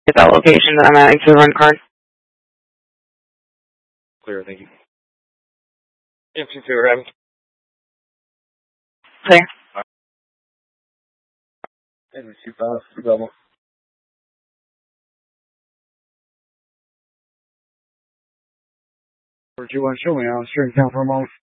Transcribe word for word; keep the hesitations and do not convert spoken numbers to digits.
Get that location that I'm adding to the run card. Clear, thank you. M two two, Raven. Clear. M two five, double. Where'd you want to show me? I was sure you count for a moment.